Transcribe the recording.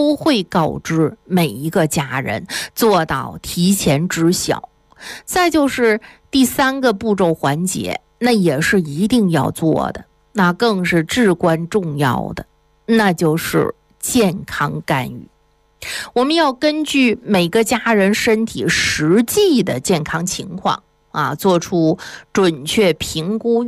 都会告知每一个家人，做到提前知晓。再就是第3个步骤环节，那也是一定要做的，那更是至关重要的，那就是健康干预。我们要根据每个家人身体实际的健康情况做出准确评估